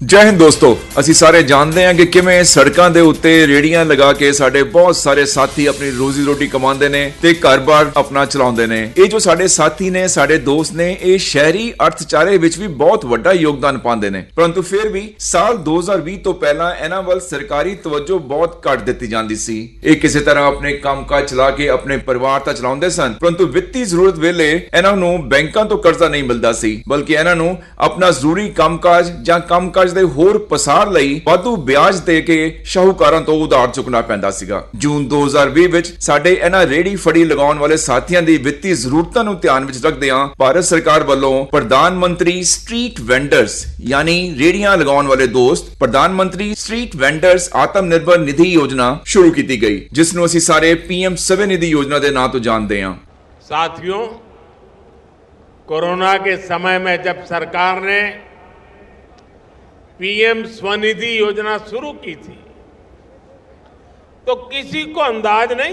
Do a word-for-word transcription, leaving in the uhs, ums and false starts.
ਜੈ ਹਿੰਦ ਦੋਸਤੋ, ਅਸੀਂ ਸਾਰੇ ਜਾਣਦੇ ਹਾਂ ਕਿ ਕਿਵੇਂ ਸੜਕਾਂ ਦੇ ਉੱਤੇ ਰੇੜੀਆਂ ਲਗਾ ਕੇ ਸਾਡੇ ਬਹੁਤ ਸਾਰੇ ਸਾਥੀ ਆਪਣੀ ਰੋਜ਼ੀ ਰੋਟੀ ਕਮਾਉਂਦੇ ਨੇ ਤੇ ਘਰ-ਬਾਰ ਆਪਣਾ ਚਲਾਉਂਦੇ ਨੇ। ਇਹ ਜੋ ਸਾਡੇ ਸਾਥੀ ਨੇ, ਸਾਡੇ ਦੋਸਤ ਨੇ, ਇਹ ਸ਼ਹਿਰੀ ਅਰਥਚਾਰੇ ਵਿੱਚ ਵੀ ਬਹੁਤ ਵੱਡਾ ਯੋਗਦਾਨ ਪਾਉਂਦੇ ਨੇ। ਪਰੰਤੂ ਫਿਰ ਵੀ ਸਾਲ ਦੋ ਹਜ਼ਾਰ ਵੀਹ ਤੋਂ ਪਹਿਲਾਂ ਇਹਨਾਂ ਵੱਲ ਸਰਕਾਰੀ ਤਵੱਜੋ ਬਹੁਤ ਘੱਟ ਦਿੱਤੀ ਜਾਂਦੀ ਸੀ। ਇਹ ਕਿਸੇ ਤਰ੍ਹਾਂ ਆਪਣੇ ਕੰਮਕਾਜ ਚਲਾ ਕੇ ਆਪਣੇ ਪਰਿਵਾਰ ਤਾਂ ਚਲਾਉਂਦੇ ਸਨ, ਪਰੰਤੂ ਵਿੱਤੀ ਜ਼ਰੂਰਤ ਵੇਲੇ ਇਹਨਾਂ ਨੂੰ ਬੈਂਕਾਂ ਤੋਂ ਕਰਜ਼ਾ ਨਹੀਂ ਮਿਲਦਾ ਸੀ, ਬਲਕਿ ਇਹਨਾਂ ਨੂੰ ਆਪਣਾ ਜ਼ਰੂਰੀ ਕੰਮਕਾਜ ਜਾਂ ਕੰਮਕਾਜ ਦੇ ਹੋਰ ਪਸਾਰ ਲਈ ਵਾਧੂ ਵਿਆਜ ਦੇ ਕੇ ਸ਼ਾਹੂਕਾਰਾਂ ਤੋਂ ਉਧਾਰ ਚੁੱਕਣਾ ਪੈਂਦਾ ਸੀਗਾ। ਜੂਨ ਦੋ ਹਜ਼ਾਰ ਵੀਹ ਵਿੱਚ ਸਾਡੇ ਇਹਨਾਂ ਰੇੜੀ ਫੜੀ ਲਗਾਉਣ ਵਾਲੇ ਸਾਥੀਆਂ ਦੀ ਵਿੱਤੀ ਜ਼ਰੂਰਤਾਂ ਨੂੰ ਧਿਆਨ ਵਿੱਚ ਰੱਖਦਿਆਂ ਭਾਰਤ ਸਰਕਾਰ ਵੱਲੋਂ ਪ੍ਰਧਾਨ ਮੰਤਰੀ ਸਟਰੀਟ ਵੈਂਡਰਸ ਯਾਨੀ ਰੇੜੀਆਂ ਲਗਾਉਣ ਵਾਲੇ ਦੋਸਤ ਪ੍ਰਧਾਨ ਮੰਤਰੀ ਸਟਰੀਟ ਵੈਂਡਰਸ ਆਤਮ ਨਿਰਭਰ ਨਿਧੀ ਯੋਜਨਾ ਸ਼ੁਰੂ ਕੀਤੀ ਗਈ, ਜਿਸ ਨੂੰ ਅਸੀਂ ਸਾਰੇ ਪੀਐਮ ਸਵੈ ਨਿਧि योजना के नाम तो जानते हैं। साथियों, कोरोना के समय में जब सरकार ने पीएम स्वनिधि योजना शुरू की थी तो किसी को अंदाज नहीं